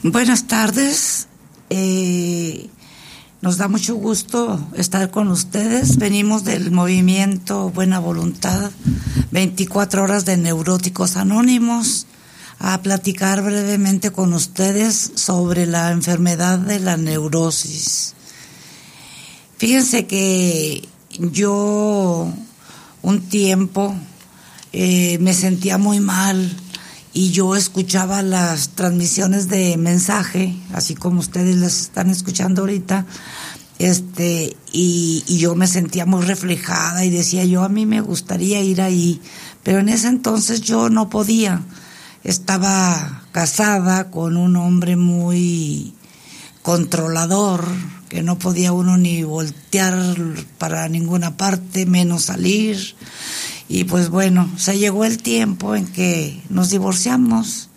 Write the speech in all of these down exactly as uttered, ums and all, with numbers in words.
Buenas tardes. Eh, nos da mucho gusto estar con ustedes. Venimos del movimiento Buena Voluntad, veinticuatro horas de Neuróticos Anónimos, a platicar brevemente con ustedes sobre la enfermedad de la neurosis. Fíjense que yo un tiempo eh, me sentía muy mal y yo escuchaba las transmisiones de mensaje, así como ustedes las están escuchando ahorita, este, y, y yo me sentía muy reflejada y decía yo, a mí me gustaría ir ahí, pero en ese entonces yo no podía. Estaba casada con un hombre muy controlador, que no podía uno ni voltear para ninguna parte, menos salir. Y pues bueno, se llegó el tiempo en que nos divorciamos.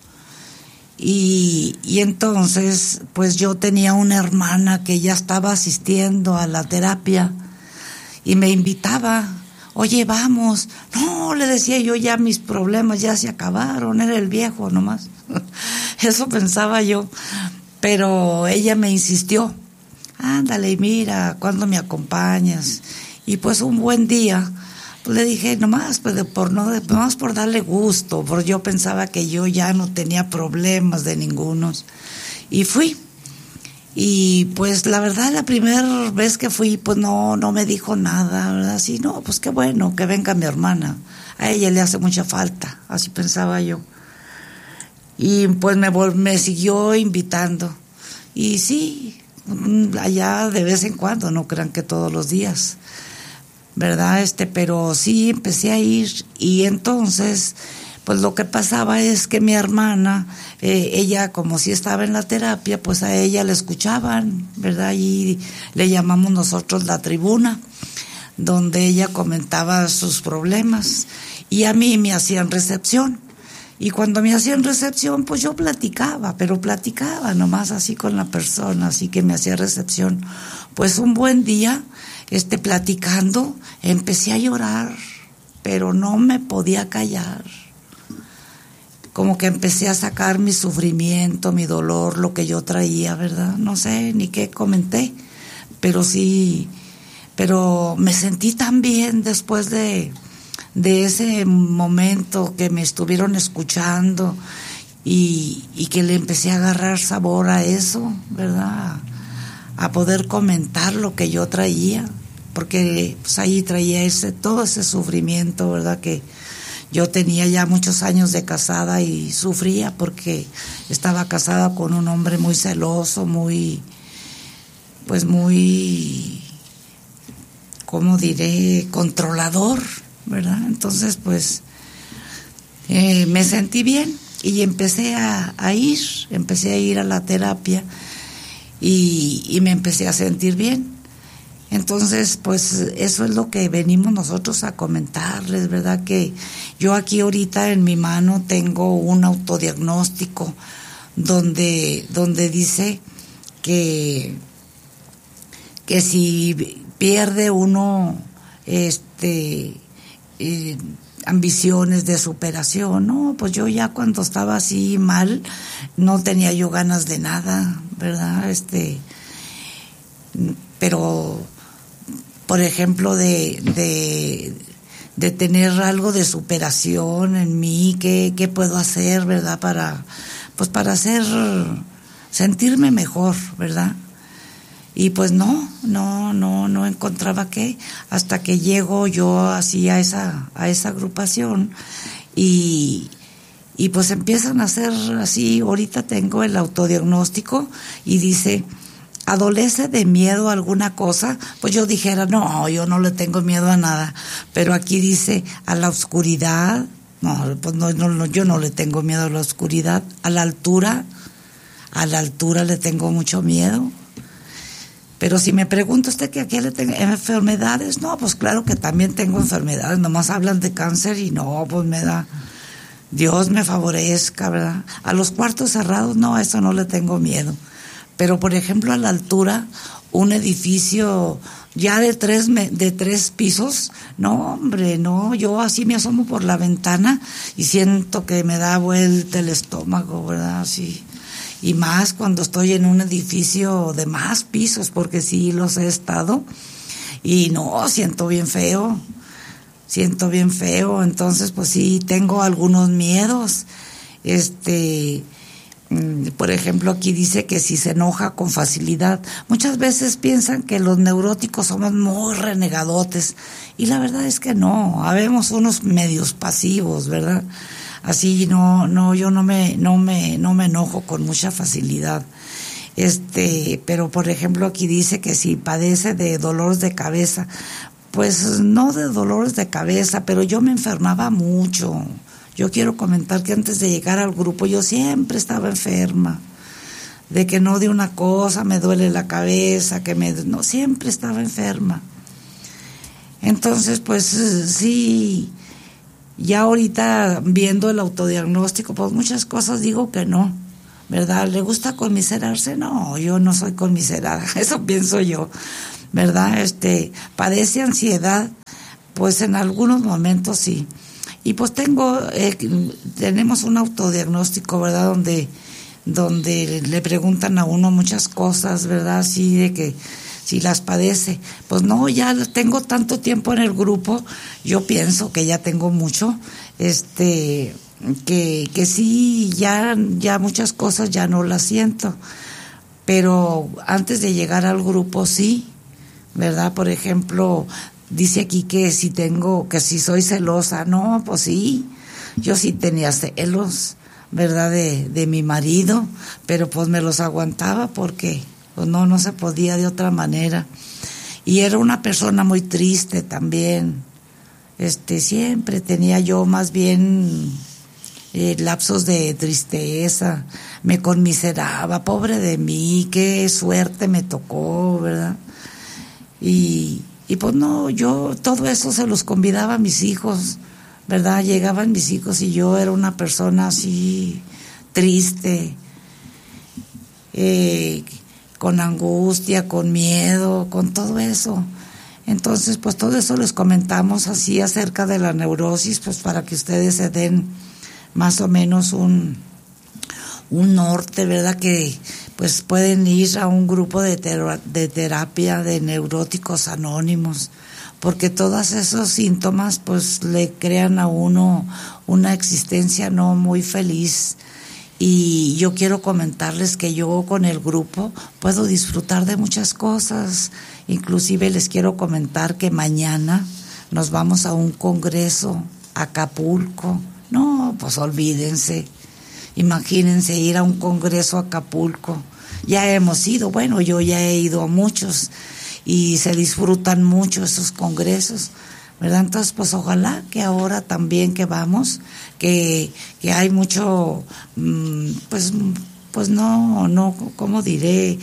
Y, y entonces, pues yo tenía una hermana que ya estaba asistiendo a la terapia y me invitaba. Oye, vamos. No, le decía yo, ya mis problemas ya se acabaron, era el viejo nomás. Eso pensaba yo. Pero ella me insistió. Ándale, mira, ¿cuándo me acompañas? Y pues un buen día, pues le dije, nomás, pues de por no, nomás por darle gusto, porque yo pensaba que yo ya no tenía problemas de ningunos. Y fui. Y pues la verdad, la primera vez que fui, pues no, no me dijo nada, ¿verdad? Así, no, pues qué bueno, que venga mi hermana. A ella le hace mucha falta, así pensaba yo. Y pues me, me siguió invitando. Y sí, allá de vez en cuando, no crean que todos los días, ¿verdad? Este, pero sí empecé a ir. Y entonces, pues lo que pasaba es que mi hermana, eh, ella como si estaba en la terapia, pues a ella le escuchaban, ¿verdad? Y le llamamos nosotros la tribuna, donde ella comentaba sus problemas. Y a mí me hacían recepción. Y cuando me hacían recepción, pues yo platicaba, pero platicaba nomás así con la persona, así que me hacía recepción. Pues un buen día, este, platicando, empecé a llorar, pero no me podía callar. Como que empecé a sacar mi sufrimiento, mi dolor, lo que yo traía, ¿verdad? No sé ni qué comenté, pero sí, pero me sentí tan bien después de... de ese momento que me estuvieron escuchando y, y que le empecé a agarrar sabor a eso, ¿verdad? A poder comentar lo que yo traía, porque pues ahí traía ese todo ese sufrimiento, ¿verdad? Que yo tenía ya muchos años de casada y sufría porque estaba casada con un hombre muy celoso, muy, pues muy, ¿cómo diré? Controlador, ¿verdad? Entonces, pues, eh, me sentí bien y empecé a, a ir, empecé a ir a la terapia y, y me empecé a sentir bien. Entonces, pues, eso es lo que venimos nosotros a comentarles, ¿verdad? Que yo aquí ahorita en mi mano tengo un autodiagnóstico donde, donde dice que, que si pierde uno, este... Eh, ambiciones de superación, no, pues yo ya cuando estaba así mal, no tenía yo ganas de nada, ¿verdad? Este, pero, por ejemplo, de, de, de tener algo de superación en mí, ¿qué, qué puedo hacer, verdad? Para, pues para hacer, sentirme mejor, ¿verdad? Y pues no, no, no, no encontraba qué, hasta que llego yo así a esa, a esa agrupación y, y pues empiezan a hacer así, ahorita tengo el autodiagnóstico y dice, ¿adolece de miedo a alguna cosa? Pues yo dijera, no, yo no le tengo miedo a nada, pero aquí dice, a la oscuridad, no, pues no, no, no, yo no le tengo miedo a la oscuridad, a la altura, a la altura le tengo mucho miedo. Pero si me pregunta usted que a qué le tengo enfermedades, no, pues claro que también tengo enfermedades, nomás hablan de cáncer y no, pues me da, Dios me favorezca, ¿verdad? A los cuartos cerrados, no, a eso no le tengo miedo. Pero por ejemplo a la altura, un edificio ya de tres, de tres pisos, no hombre, no, yo así me asomo por la ventana y siento que me da vuelta el estómago, ¿verdad? Así. y más cuando estoy en un edificio de más pisos, porque sí los he estado, y no, siento bien feo, siento bien feo, entonces pues sí, tengo algunos miedos, este... Por ejemplo, aquí dice que si se enoja con facilidad. Muchas veces piensan que los neuróticos somos muy renegadotes y la verdad es que no, habemos unos medios pasivos, ¿verdad? Así no, no, yo no me, no me, no me enojo con mucha facilidad. Este, pero por ejemplo aquí dice que si padece de dolores de cabeza, pues no de dolores de cabeza, pero yo me enfermaba mucho. Yo quiero comentar que antes de llegar al grupo yo siempre estaba enferma, de que no de una cosa, me duele la cabeza, que me... no, siempre estaba enferma. Entonces, pues sí, ya ahorita viendo el autodiagnóstico, pues muchas cosas digo que no, ¿verdad? ¿Le gusta conmiserarse? No, yo no soy conmiserada, eso pienso yo, ¿verdad? Este, padece ansiedad, pues en algunos momentos sí. Y pues tengo, eh, tenemos un autodiagnóstico, ¿verdad? Donde, donde le preguntan a uno muchas cosas, ¿verdad? Así de que si las padece. Pues no, ya tengo tanto tiempo en el grupo, yo pienso que ya tengo mucho, este, que, que sí, ya, ya muchas cosas ya no las siento. Pero antes de llegar al grupo sí, ¿verdad? Por ejemplo, dice aquí que si tengo, que si soy celosa, no, pues sí, yo sí tenía celos, ¿verdad? De, de mi marido, pero pues me los aguantaba porque pues no, no se podía de otra manera. Y era una persona muy triste también, este, siempre tenía yo más bien eh, lapsos de tristeza, me conmiseraba, pobre de mí, qué suerte me tocó, ¿verdad? Y Y pues no, yo todo eso se los convidaba a mis hijos, ¿verdad? Llegaban mis hijos y yo era una persona así triste, eh, con angustia, con miedo, con todo eso. Entonces, pues todo eso les comentamos así acerca de la neurosis, pues para que ustedes se den más o menos un, un norte, ¿verdad? Que pues pueden ir a un grupo de, ter- de terapia de neuróticos anónimos, porque todos esos síntomas pues le crean a uno una existencia no muy feliz. Y yo quiero comentarles que yo con el grupo puedo disfrutar de muchas cosas, inclusive les quiero comentar que mañana nos vamos a un congreso a Acapulco. No, pues olvídense. Imagínense ir a un congreso a Acapulco. Ya hemos ido, bueno, yo ya he ido a muchos y se disfrutan mucho esos congresos, ¿verdad? Entonces, pues ojalá que ahora también que vamos, que, que hay mucho, pues, pues no, no, ¿cómo diré?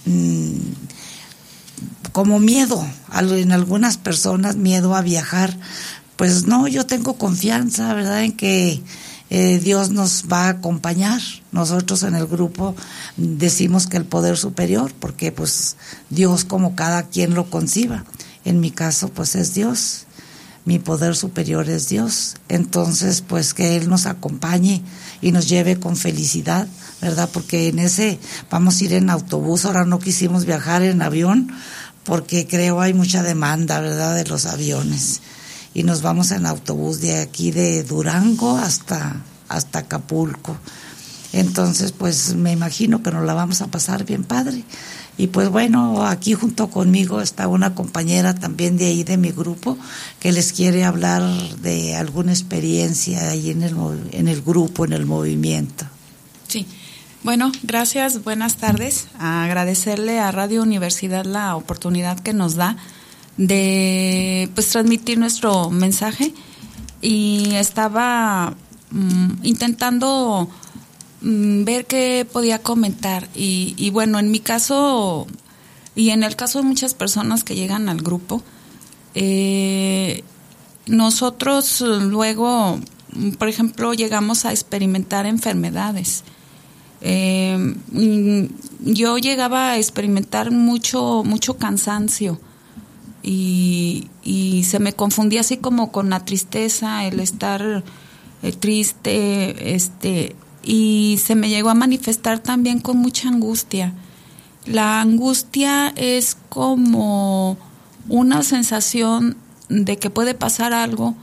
Como miedo, en algunas personas, miedo a viajar. Pues no, yo tengo confianza, ¿verdad? En que Eh, Dios nos va a acompañar. Nosotros en el grupo decimos que el poder superior, porque pues Dios como cada quien lo conciba. En mi caso pues es Dios, mi poder superior es Dios. Entonces pues que Él nos acompañe y nos lleve con felicidad, ¿verdad? Porque en ese vamos a ir en autobús, ahora no quisimos viajar en avión porque creo hay mucha demanda, ¿verdad? De los aviones. Y nos vamos en autobús de aquí de Durango hasta, hasta Acapulco. Entonces, pues me imagino que nos la vamos a pasar bien padre. Y pues bueno, aquí junto conmigo está una compañera también de ahí de mi grupo que les quiere hablar de alguna experiencia ahí en el, en el grupo, en el movimiento. Sí, bueno, gracias, buenas tardes. Agradecerle a Radio Universidad la oportunidad que nos da de pues transmitir nuestro mensaje, y estaba um, intentando um, ver qué podía comentar y, y bueno, en mi caso y en el caso de muchas personas que llegan al grupo, eh, nosotros luego, por ejemplo, llegamos a experimentar enfermedades. Eh, yo llegaba a experimentar mucho mucho cansancio. Y, y se me confundía así como con la tristeza, el estar eh, triste, este, y se me llegó a manifestar también con mucha angustia. La angustia es como una sensación de que puede pasar algo,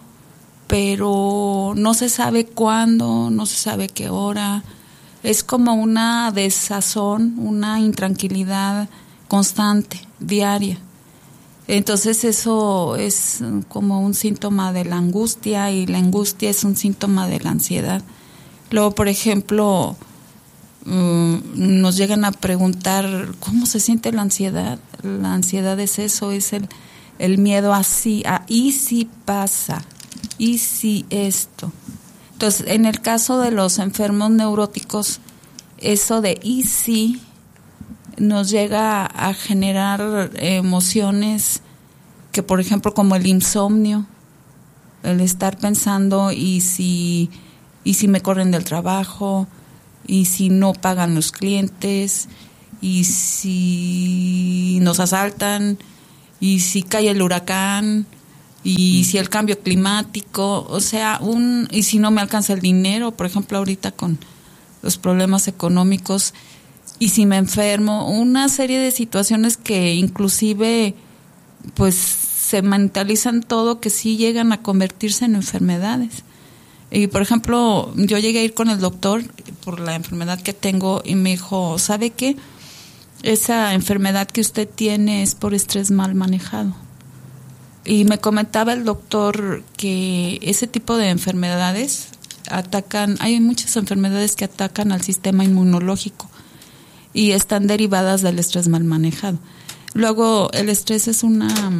pero no se sabe cuándo, no se sabe qué hora. Es como una desazón, una intranquilidad constante, diaria. Entonces eso es como un síntoma de la angustia, y la angustia es un síntoma de la ansiedad. Luego, por ejemplo, nos llegan a preguntar ¿cómo se siente la ansiedad? La ansiedad es eso, es el, el miedo a sí, a y si pasa, y si esto. Entonces, en el caso de los enfermos neuróticos, eso de y si nos llega a generar emociones que, por ejemplo, como el insomnio, el estar pensando y si y si me corren del trabajo, y si no pagan los clientes, y si nos asaltan, y si cae el huracán, y si el cambio climático, o sea, un y si no me alcanza el dinero, por ejemplo, ahorita con los problemas económicos, y si me enfermo, una serie de situaciones que inclusive pues se mentalizan todo, que sí llegan a convertirse en enfermedades. Y por ejemplo, yo llegué a ir con el doctor por la enfermedad que tengo y me dijo, ¿sabe qué? Esa enfermedad que usted tiene es por estrés mal manejado. Y me comentaba el doctor que ese tipo de enfermedades atacan, hay muchas enfermedades que atacan al sistema inmunológico y están derivadas del estrés mal manejado. Luego, el estrés es una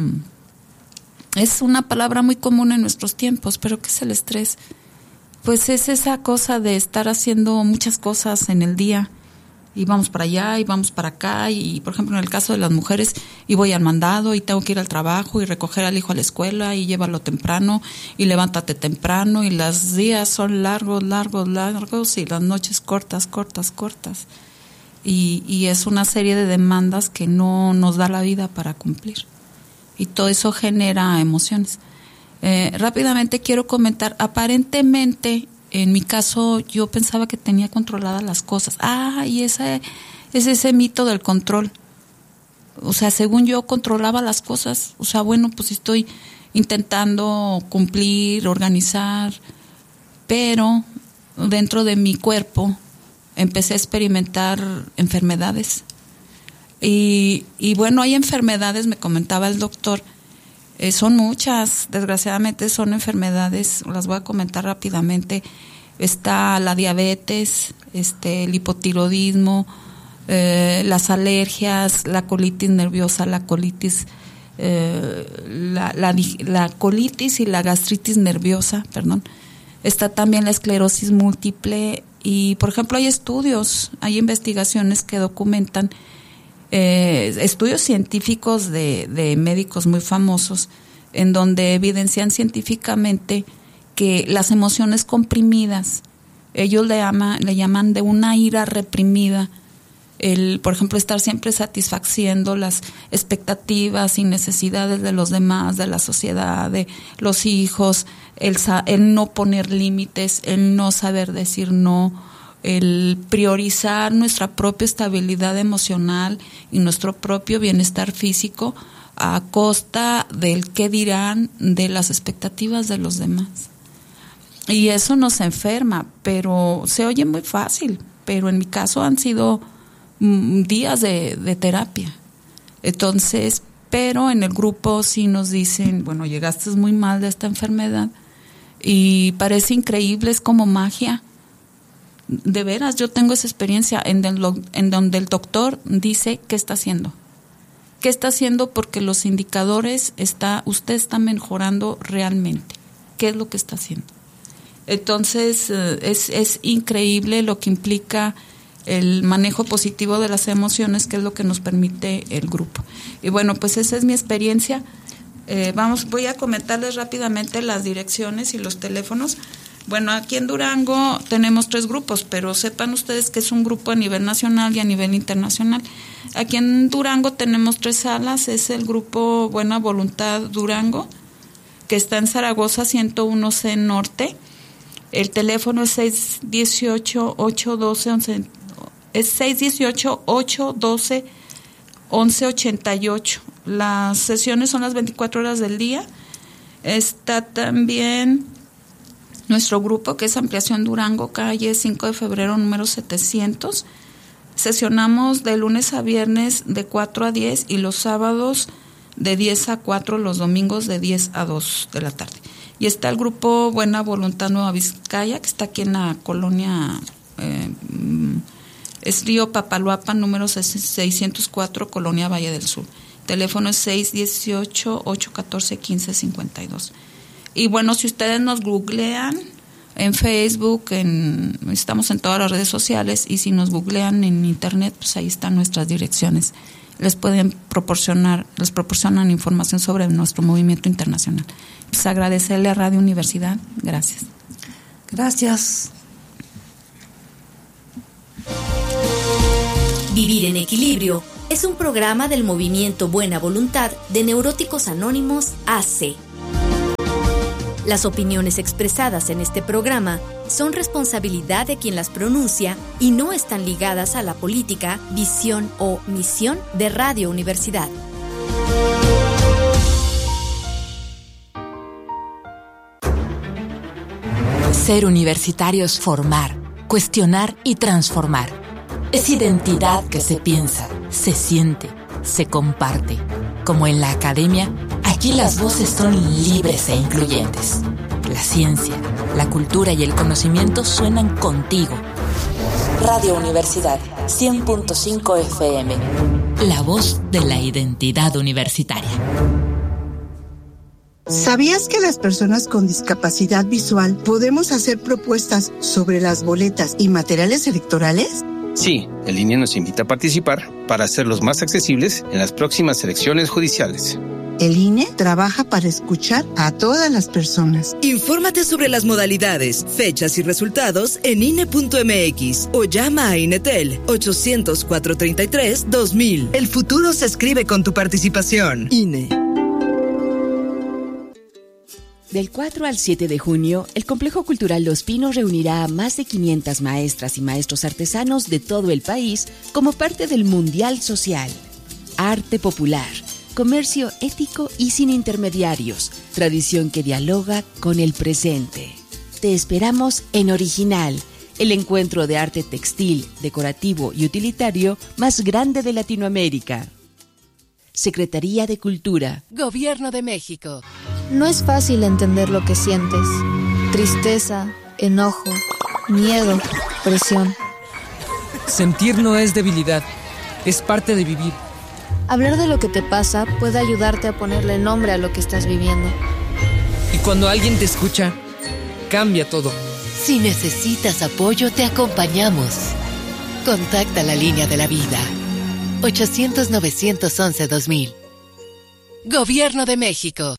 es una palabra muy común en nuestros tiempos, pero ¿qué es el estrés? Pues es esa cosa de estar haciendo muchas cosas en el día, y vamos para allá y vamos para acá, y por ejemplo en el caso de las mujeres, y voy al mandado y tengo que ir al trabajo y recoger al hijo a la escuela y llévalo temprano y levántate temprano, y los días son largos, largos, largos, y las noches cortas, cortas, cortas, y, y es una serie de demandas que no nos da la vida para cumplir, y todo eso genera emociones. Eh, rápidamente quiero comentar, aparentemente, en mi caso, yo pensaba que tenía controladas las cosas. Ah, y ese es ese mito del control. O sea, según yo controlaba las cosas. O sea, bueno, pues estoy intentando cumplir, organizar, pero dentro de mi cuerpo empecé a experimentar enfermedades. Y, y bueno, hay enfermedades, me comentaba el doctor, Eh, son muchas, desgraciadamente son enfermedades, las voy a comentar rápidamente. Está la diabetes, este, el hipotiroidismo, eh, las alergias, la colitis nerviosa, la colitis, eh, la, la, la colitis y la gastritis nerviosa, perdón. Está también la esclerosis múltiple y, por ejemplo, hay estudios, hay investigaciones que documentan Eh, estudios científicos de, de médicos muy famosos en donde evidencian científicamente que las emociones comprimidas, ellos le llaman, le llaman de una ira reprimida, el, por ejemplo, estar siempre satisfaciendo las expectativas y necesidades de los demás, de la sociedad, de los hijos, el, el no poner límites, el no saber decir no, el priorizar nuestra propia estabilidad emocional y nuestro propio bienestar físico a costa del qué dirán, de las expectativas de los demás. Y eso nos enferma, pero se oye muy fácil, pero en mi caso han sido mm, días de, de terapia. Entonces, pero en el grupo sí nos dicen, bueno, llegaste muy mal de esta enfermedad y parece increíble, es como magia. De veras, yo tengo esa experiencia en, el, en donde el doctor dice qué está haciendo. ¿Qué está haciendo? Porque los indicadores, está, usted está mejorando realmente. ¿Qué es lo que está haciendo? Entonces, es, es increíble lo que implica el manejo positivo de las emociones, que es lo que nos permite el grupo. Y bueno, pues esa es mi experiencia. Eh, vamos, voy a comentarles rápidamente las direcciones y los teléfonos. Bueno, aquí en Durango tenemos tres grupos, pero sepan ustedes que es un grupo a nivel nacional y a nivel internacional. Aquí en Durango tenemos tres salas, es el grupo Buena Voluntad Durango, que está en Zaragoza ciento uno C Norte, El teléfono es seis uno ocho, ocho uno dos, once, es seis uno ocho, ocho uno dos, once ochenta y ocho. Las sesiones son las veinticuatro horas del día. Está también nuestro grupo, que es Ampliación Durango, calle cinco de febrero, número setecientos. Sesionamos de lunes a viernes de cuatro a diez y los sábados de diez a cuatro, los domingos de diez a dos de la tarde. Y está el grupo Buena Voluntad Nueva Vizcaya, que está aquí en la colonia, eh, es Río Papaloapan, número seiscientos cuatro, Colonia Valle del Sur. Teléfono es seis uno ocho, ocho uno cuatro, uno cinco cinco dos. Y bueno, si ustedes nos googlean en Facebook, en, estamos en todas las redes sociales, y si nos googlean en internet, pues ahí están nuestras direcciones. Les pueden proporcionar, les proporcionan información sobre nuestro movimiento internacional. Pues agradecerle a Radio Universidad. Gracias. Gracias. Vivir en Equilibrio es un programa del Movimiento Buena Voluntad de Neuróticos Anónimos A C. Las opiniones expresadas en este programa son responsabilidad de quien las pronuncia y no están ligadas a la política, visión o misión de Radio Universidad. Ser universitario es formar, cuestionar y transformar. Es identidad que se piensa, se siente, se comparte. Como en la academia, aquí las voces son libres e incluyentes. La ciencia, la cultura y el conocimiento suenan contigo. Radio Universidad, cien punto cinco F M. La voz de la identidad universitaria. ¿Sabías que las personas con discapacidad visual podemos hacer propuestas sobre las boletas y materiales electorales? Sí, el I N E nos invita a participar para hacerlos más accesibles en las próximas elecciones judiciales. El I N E trabaja para escuchar a todas las personas. Infórmate sobre las modalidades, fechas y resultados en I N E punto M X o llama a INETEL ochocientos, cuatrocientos treinta y tres, dos mil. El futuro se escribe con tu participación. I N E. Del cuatro al siete de junio, el Complejo Cultural Los Pinos reunirá a más de quinientas maestras y maestros artesanos de todo el país como parte del Mundial Social. Arte popular, comercio ético y sin intermediarios, tradición que dialoga con el presente. Te esperamos en Original, el encuentro de arte textil, decorativo y utilitario más grande de Latinoamérica. Secretaría de Cultura, Gobierno de México. No es fácil entender lo que sientes. Tristeza, enojo, miedo, presión. Sentir no es debilidad, es parte de vivir. Hablar de lo que te pasa puede ayudarte a ponerle nombre a lo que estás viviendo. Y cuando alguien te escucha, cambia todo. Si necesitas apoyo, te acompañamos. Contacta la línea de la vida. ochocientos, novecientos once, dos mil. Gobierno de México.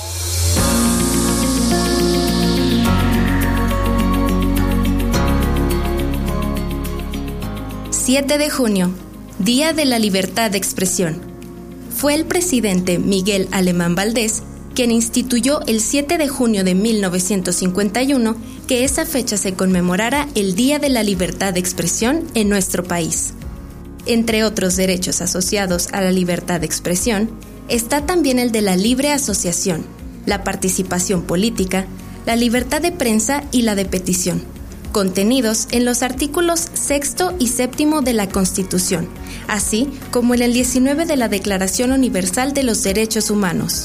siete de junio, Día de la Libertad de Expresión. Fue el presidente Miguel Alemán Valdés quien instituyó el siete de junio de mil novecientos cincuenta y uno que esa fecha se conmemorara el Día de la Libertad de Expresión en nuestro país. Entre otros derechos asociados a la libertad de expresión, está también el de la libre asociación, la participación política, la libertad de prensa y la de petición, contenidos en los artículos sexto y séptimo de la Constitución, así como en el diecinueve de la Declaración Universal de los Derechos Humanos.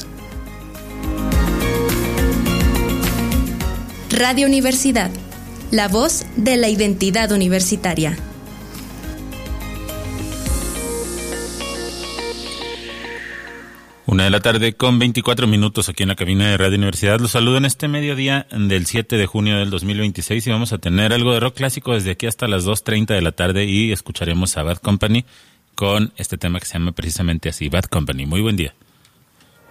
Radio Universidad, la voz de la identidad universitaria. Una de la tarde con veinticuatro minutos aquí en la cabina de Radio Universidad. Los saludo en este mediodía del siete de junio del dos mil veintiséis y vamos a tener algo de rock clásico desde aquí hasta las dos treinta de la tarde y escucharemos a Bad Company con este tema que se llama precisamente así, Bad Company. Muy buen día.